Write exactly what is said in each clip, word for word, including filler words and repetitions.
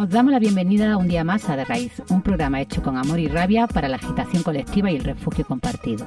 Os damos la bienvenida un día más a De Raíz, un programa hecho con amor y rabia para la agitación colectiva y el refugio compartido.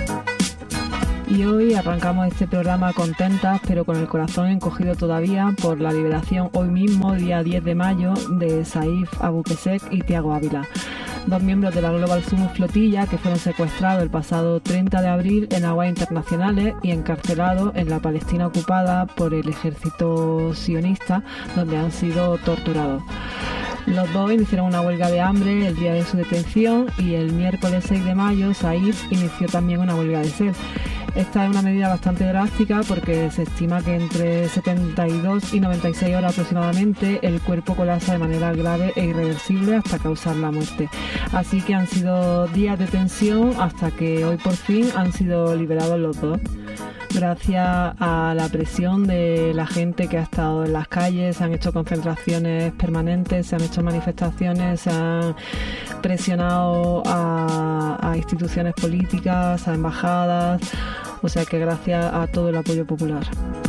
Y hoy arrancamos este programa contentas, pero con el corazón encogido todavía por la liberación hoy mismo, día diez de mayo, de Saif Abu Qusseq y Tiago Ávila, dos miembros de la Global Summit Flotilla que fueron secuestrados el pasado treinta de abril en aguas internacionales y encarcelados en la Palestina ocupada por el ejército sionista, donde han sido torturados. Los dos iniciaron una huelga de hambre el día de su detención y el miércoles seis de mayo Saif inició también una huelga de sed. Esta es una medida bastante drástica porque se estima que entre setenta y dos y noventa y seis horas aproximadamente el cuerpo colapsa de manera grave e irreversible hasta causar la muerte. Así que han sido días de tensión hasta que hoy por fin han sido liberados los dos. Gracias a la presión de la gente que ha estado en las calles, se han hecho concentraciones permanentes, se han hecho manifestaciones, se han presionado a, a instituciones políticas, a embajadas, o sea que gracias a todo el apoyo popular.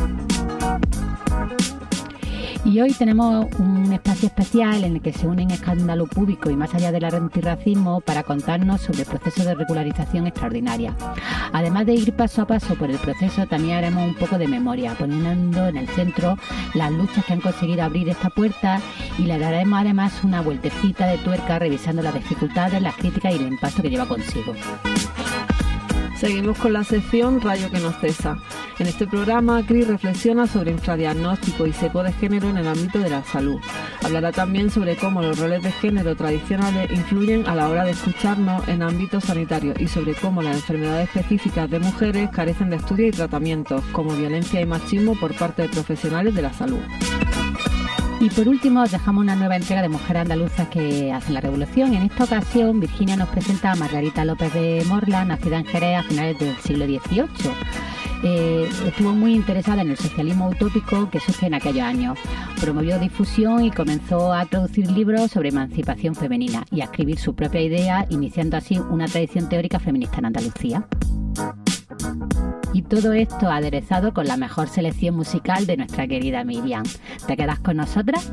Y hoy tenemos un espacio especial en el que se unen Escándalo Público y Más Allá del Antirracismo para contarnos sobre el proceso de regularización extraordinaria. Además de ir paso a paso por el proceso, también haremos un poco de memoria, poniendo en el centro las luchas que han conseguido abrir esta puerta y le daremos además una vueltecita de tuerca revisando las dificultades, las críticas y el impacto que lleva consigo. Seguimos con la sección Rayo que no cesa. En este programa, Cris reflexiona sobre infradiagnóstico y seco de género en el ámbito de la salud. Hablará también sobre cómo los roles de género tradicionales influyen a la hora de escucharnos en ámbitos sanitarios y sobre cómo las enfermedades específicas de mujeres carecen de estudios y tratamientos, como violencia y machismo por parte de profesionales de la salud. Y por último os dejamos una nueva entrega de Mujeres Andaluzas que hacen la revolución. En esta ocasión Virginia nos presenta a Margarita López de Morla, nacida en Jerez a finales del siglo dieciocho. Eh, estuvo muy interesada en el socialismo utópico que surge en aquellos años. Promovió difusión y comenzó a traducir libros sobre emancipación femenina y a escribir su propia idea, iniciando así una tradición teórica feminista en Andalucía. Y todo esto aderezado con la mejor selección musical de nuestra querida Miriam. ¿Te quedas con nosotras?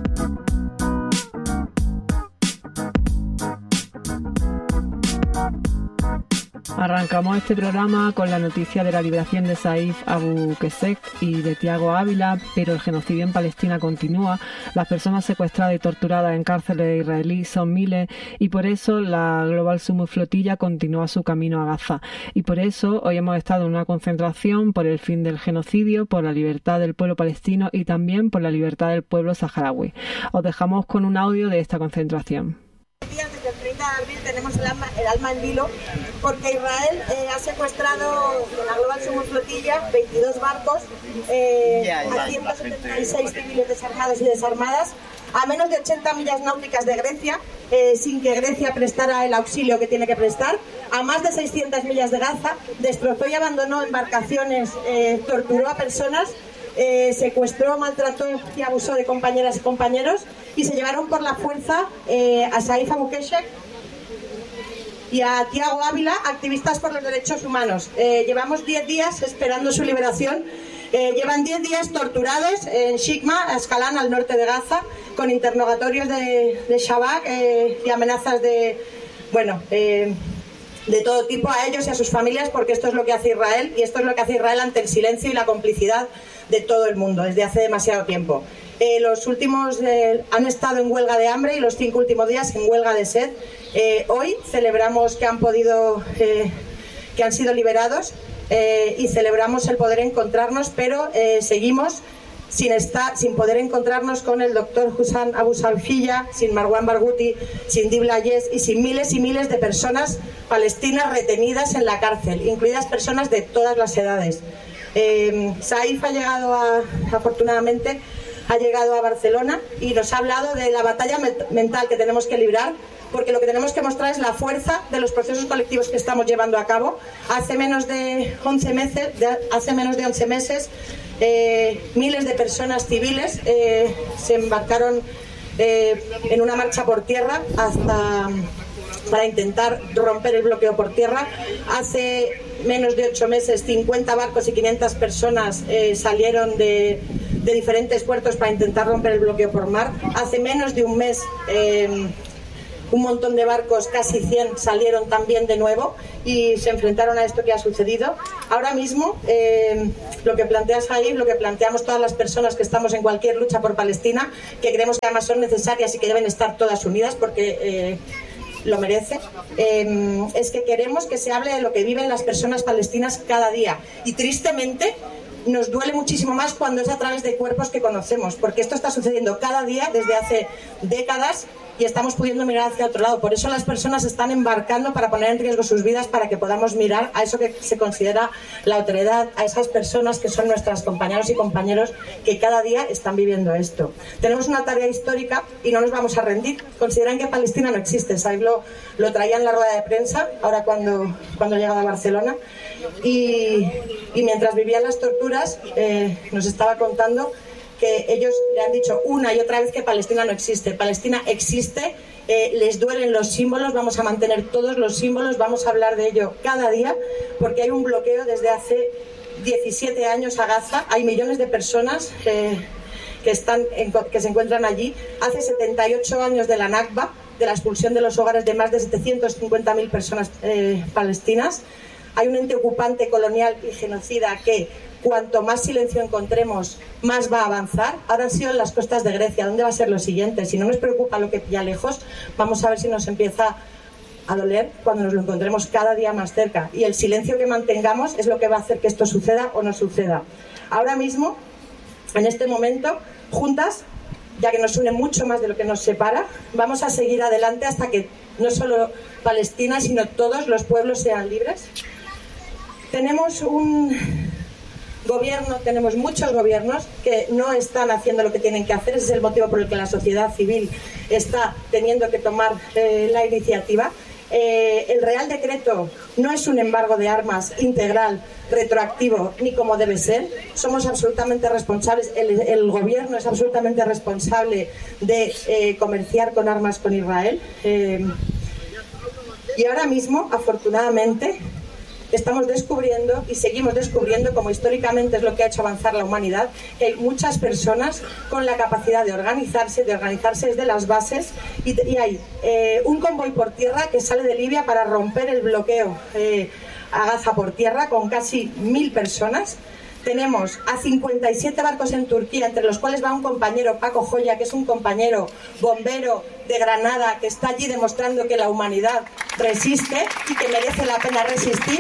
Arrancamos este programa con la noticia de la liberación de Saif Abu Qusseq y de Tiago Ávila, pero el genocidio en Palestina continúa. Las personas secuestradas y torturadas en cárceles israelíes son miles y por eso la Global Summit Flotilla continúa su camino a Gaza. Y por eso hoy hemos estado en una concentración por el fin del genocidio, por la libertad del pueblo palestino y también por la libertad del pueblo saharaui. Os dejamos con un audio de esta concentración. Desde el treinta de abril tenemos el alma, el alma en vilo porque Israel eh, ha secuestrado de la Global Summit Flotilla veintidós barcos eh, a ciento setenta y seis civiles desarmados y desarmadas a menos de ochenta millas náuticas de Grecia, eh, sin que Grecia prestara el auxilio que tiene que prestar, a más de seiscientas millas de Gaza, destrozó y abandonó embarcaciones, eh, torturó a personas, Eh, secuestró, maltrató y abusó de compañeras y compañeros y se llevaron por la fuerza eh, a Saif Abu Qusseq y a Tiago Ávila, activistas por los derechos humanos. Eh, llevamos diez días esperando su liberación. Eh, llevan diez días torturados en Shikma, Ascalán, al norte de Gaza, con interrogatorios de, de Shabak eh, y amenazas de, bueno, eh, de todo tipo a ellos y a sus familias, porque esto es lo que hace Israel y esto es lo que hace Israel ante el silencio y la complicidad de todo el mundo desde hace demasiado tiempo. Eh, los últimos eh, han estado en huelga de hambre y los cinco últimos días en huelga de sed. Eh, hoy celebramos que han podido, eh, que han sido liberados eh, y celebramos el poder encontrarnos, pero eh, seguimos sin estar, sin poder encontrarnos con el doctor Hussam Abu Salfilla, sin Marwan Barghouti, sin Dibla Yes y sin miles y miles de personas palestinas retenidas en la cárcel, incluidas personas de todas las edades. Eh, Saif ha llegado a, afortunadamente, ha llegado a Barcelona y nos ha hablado de la batalla mental que tenemos que librar, porque lo que tenemos que mostrar es la fuerza de los procesos colectivos que estamos llevando a cabo. Hace menos de once meses, de, hace menos de once meses eh, miles de personas civiles eh, se embarcaron eh, en una marcha por tierra hasta para intentar romper el bloqueo por tierra. Hace menos de ocho meses cincuenta barcos y quinientas personas eh, salieron de de diferentes puertos para intentar romper el bloqueo por mar. Hace menos de un mes eh, un montón de barcos, casi cien, salieron también de nuevo y se enfrentaron a esto que ha sucedido. Ahora mismo, eh, lo que planteas ahí, lo que planteamos todas las personas que estamos en cualquier lucha por Palestina, que creemos que además son necesarias y que deben estar todas unidas porque eh, lo merece, eh, es que queremos que se hable de lo que viven las personas palestinas cada día. Y tristemente nos duele muchísimo más cuando es a través de cuerpos que conocemos, porque esto está sucediendo cada día desde hace décadas y estamos pudiendo mirar hacia otro lado. Por eso las personas están embarcando para poner en riesgo sus vidas, para que podamos mirar a eso que se considera la otredad, a esas personas que son nuestras compañeros y compañeros que cada día están viviendo esto. Tenemos una tarea histórica y no nos vamos a rendir. Consideran que Palestina no existe. Saib lo, lo traía en la rueda de prensa, ahora cuando, cuando llegaba a Barcelona. Y, y mientras vivían las torturas, eh, nos estaba contando que ellos le han dicho una y otra vez que Palestina no existe. Palestina existe, eh, les duelen los símbolos, vamos a mantener todos los símbolos, vamos a hablar de ello cada día, porque hay un bloqueo desde hace diecisiete años a Gaza. Hay millones de personas eh, que, están en, que se encuentran allí. Hace setenta y ocho años de la Nakba, de la expulsión de los hogares de más de setecientas cincuenta mil personas eh, palestinas. Hay un ente ocupante, colonial y genocida que, cuanto más silencio encontremos, más va a avanzar. Ahora han sido en las costas de Grecia. ¿Dónde va a ser lo siguiente? Si no nos preocupa lo que pilla lejos, vamos a ver si nos empieza a doler cuando nos lo encontremos cada día más cerca. Y el silencio que mantengamos es lo que va a hacer que esto suceda o no suceda. Ahora mismo, en este momento, juntas, ya que nos une mucho más de lo que nos separa, vamos a seguir adelante hasta que no solo Palestina, sino todos los pueblos sean libres. Tenemos un gobierno, tenemos muchos gobiernos que no están haciendo lo que tienen que hacer. Ese es el motivo por el que la sociedad civil está teniendo que tomar eh, la iniciativa. Eh, el Real Decreto no es un embargo de armas integral, retroactivo, ni como debe ser. Somos absolutamente responsables, el, el gobierno es absolutamente responsable de eh, comerciar con armas con Israel. Eh, y ahora mismo, afortunadamente, estamos descubriendo y seguimos descubriendo, como históricamente es lo que ha hecho avanzar la humanidad, que hay muchas personas con la capacidad de organizarse, de organizarse desde las bases, y, y hay eh, un convoy por tierra que sale de Libia para romper el bloqueo eh, a Gaza por tierra con casi mil personas. Tenemos a cincuenta y siete barcos en Turquía, entre los cuales va un compañero, Paco Joya, que es un compañero bombero de Granada, que está allí demostrando que la humanidad resiste y que merece la pena resistir.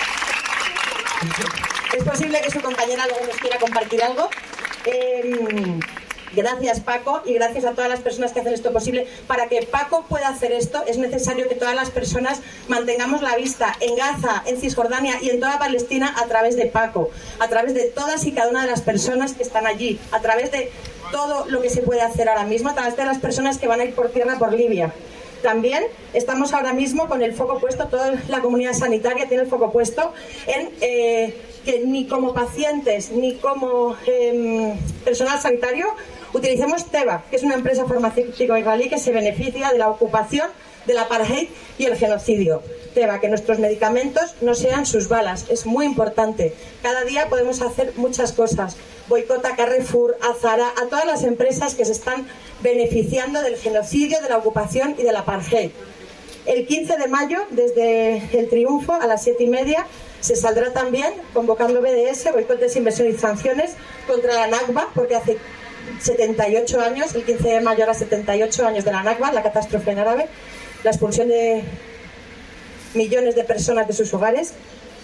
Es posible que su compañera luego nos quiera compartir algo. Eh, Gracias, Paco, y gracias a todas las personas que hacen esto posible. Para que Paco pueda hacer esto, es necesario que todas las personas mantengamos la vista en Gaza, en Cisjordania y en toda Palestina a través de Paco, a través de todas y cada una de las personas que están allí, a través de todo lo que se puede hacer ahora mismo, a través de las personas que van a ir por tierra por Libia. También estamos ahora mismo con el foco puesto, toda la comunidad sanitaria tiene el foco puesto en eh, que ni como pacientes ni como eh, personal sanitario utilicemos Teva, que es una empresa farmacéutica israelí que se beneficia de la ocupación, del apartheid y el genocidio. Teva, que nuestros medicamentos no sean sus balas, es muy importante. Cada día podemos hacer muchas cosas. Boicota a Carrefour, a Zara, a todas las empresas que se están beneficiando del genocidio, de la ocupación y del apartheid. El quince de mayo, desde el Triunfo, a las siete y media, se saldrá también convocando B D S, boicotes, inversión y sanciones, contra la Nakba, porque hace setenta y ocho años, el quince de mayo era setenta y ocho años de la Nakba, la catástrofe en árabe, la expulsión de millones de personas de sus hogares.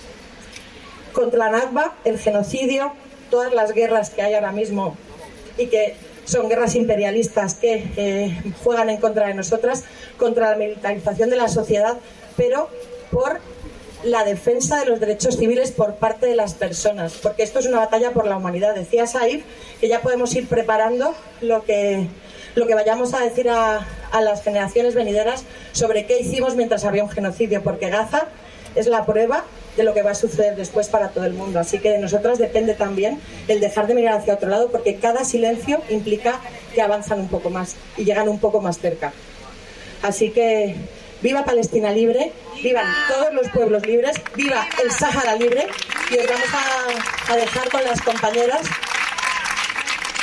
Contra la Nakba, el genocidio, todas las guerras que hay ahora mismo y que son guerras imperialistas que eh, juegan en contra de nosotras, contra la militarización de la sociedad, pero por la defensa de los derechos civiles por parte de las personas, porque esto es una batalla por la humanidad. Decía Saif que ya podemos ir preparando lo que, lo que vayamos a decir a, a las generaciones venideras sobre qué hicimos mientras había un genocidio, porque Gaza es la prueba de lo que va a suceder después para todo el mundo. Así que de nosotras depende también el dejar de mirar hacia otro lado, porque cada silencio implica que avanzan un poco más y llegan un poco más cerca. Así que viva Palestina libre, vivan todos los pueblos libres, viva el Sáhara libre, y os vamos a, a dejar con las compañeras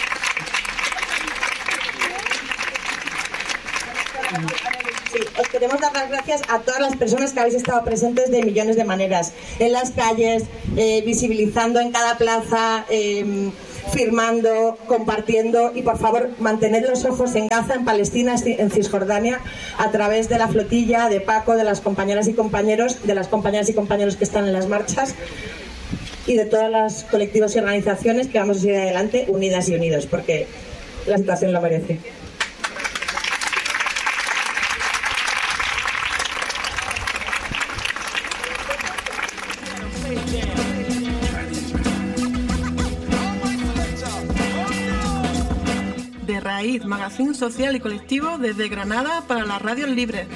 Sí, os queremos dar las gracias a todas las personas que habéis estado presentes de millones de maneras, en las calles, eh, visibilizando en cada plaza, eh, firmando, compartiendo, y por favor mantened los ojos en Gaza, en Palestina, en Cisjordania, a través de la flotilla, de Paco, de las compañeras y compañeros, de las compañeras y compañeros que están en las marchas y de todas las colectivos y organizaciones que vamos a seguir adelante unidas y unidos, porque la situación lo merece. De Raíz, magazín social y colectivo desde Granada para las radios libres.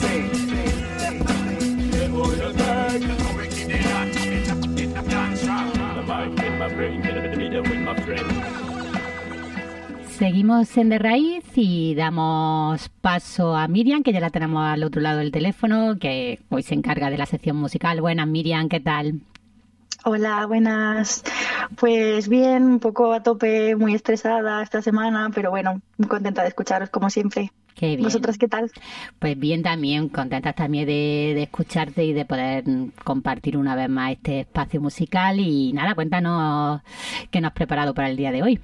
Seguimos en De Raíz y damos paso a Miriam, que ya la tenemos al otro lado del teléfono, que hoy se encarga de la sección musical. Buenas, Miriam, ¿qué tal? Hola, buenas. Pues bien, un poco a tope, muy estresada esta semana, pero bueno, muy contenta de escucharos como siempre. Qué bien. ¿Vosotras qué tal? Pues bien también, contentas también de, de escucharte y de poder compartir una vez más este espacio musical. Y nada, cuéntanos qué nos has preparado para el día de hoy.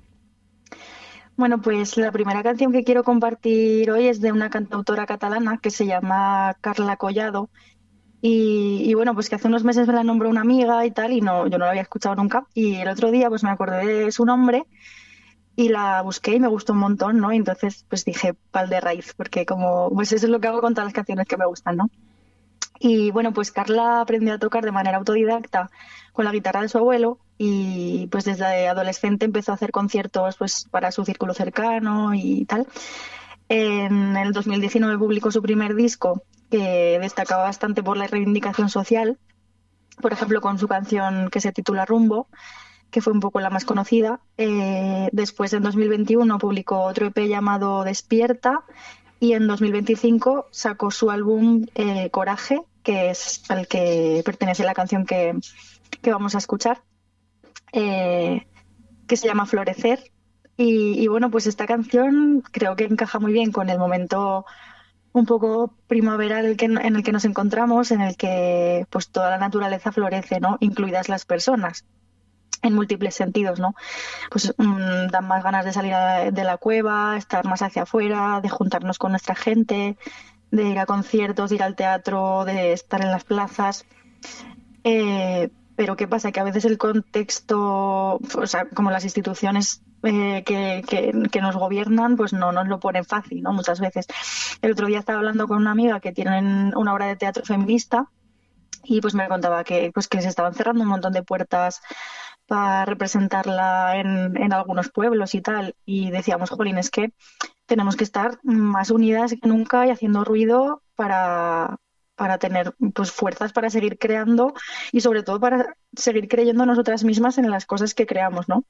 Bueno, pues la primera canción que quiero compartir hoy es de una cantautora catalana que se llama Carla Collado. Y, y bueno, pues que hace unos meses me la nombró una amiga y tal, y no, yo no la había escuchado nunca. Y el otro día pues me acordé de su nombre y la busqué y me gustó un montón, ¿no? Y entonces pues dije pal de raíz, porque como pues eso es lo que hago con todas las canciones que me gustan, ¿no? Y bueno, pues Carla aprendió a tocar de manera autodidacta con la guitarra de su abuelo y pues desde adolescente empezó a hacer conciertos pues para su círculo cercano y tal. En el dos mil diecinueve publicó su primer disco, que destacaba bastante por la reivindicación social, por ejemplo con su canción que se titula Rumbo, que fue un poco la más conocida. Eh, después en dos mil veintiuno publicó otro E P llamado Despierta y en dos mil veinticinco sacó su álbum eh, Coraje, que es al que pertenece la canción que, que vamos a escuchar, eh, que se llama Florecer. Y, y bueno, pues esta canción creo que encaja muy bien con el momento un poco primaveral que, en el que nos encontramos, en el que pues toda la naturaleza florece, ¿no? Incluidas las personas, en múltiples sentidos, ¿no? Pues mmm, dan más ganas de salir a, de la cueva, estar más hacia afuera, de juntarnos con nuestra gente, de ir a conciertos, de ir al teatro, de estar en las plazas. Eh, pero ¿qué pasa? Que a veces el contexto, o sea, como las instituciones eh, que, que, que nos gobiernan, pues no nos lo ponen fácil, ¿no? Muchas veces. El otro día estaba hablando con una amiga que tienen una obra de teatro feminista y pues me contaba que, pues, que se estaban cerrando un montón de puertas para representarla en, en algunos pueblos y tal. Y decíamos, jolín, es que tenemos que estar más unidas que nunca y haciendo ruido para... para tener pues fuerzas para seguir creando y sobre todo para seguir creyendo nosotras mismas en las cosas que creamos, ¿no?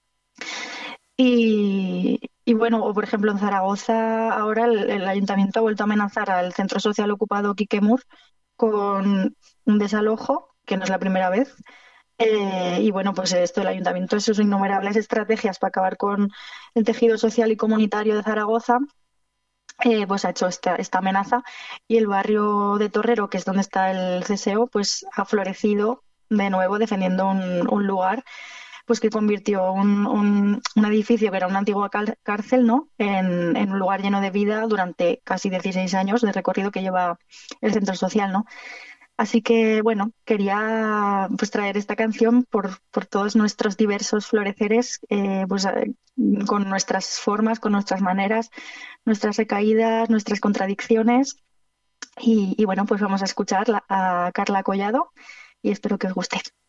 Y, y bueno, o por ejemplo en Zaragoza ahora el, el ayuntamiento ha vuelto a amenazar al centro social ocupado Quiquemur con un desalojo, que no es la primera vez. Eh, y bueno, pues esto, el ayuntamiento, sus innumerables estrategias para acabar con el tejido social y comunitario de Zaragoza, Eh, pues ha hecho esta, esta amenaza y el barrio de Torrero, que es donde está el C S O, pues ha florecido de nuevo defendiendo un, un lugar pues que convirtió un, un, un edificio que era una antigua cárcel, ¿no? en, en un lugar lleno de vida durante casi dieciséis años de recorrido que lleva el centro social, ¿no? Así que, bueno, quería pues traer esta canción por, por todos nuestros diversos floreceres, eh, pues eh, con nuestras formas, con nuestras maneras, nuestras recaídas, nuestras contradicciones. Y, y bueno, pues vamos a escuchar a Carla Collado y espero que os guste.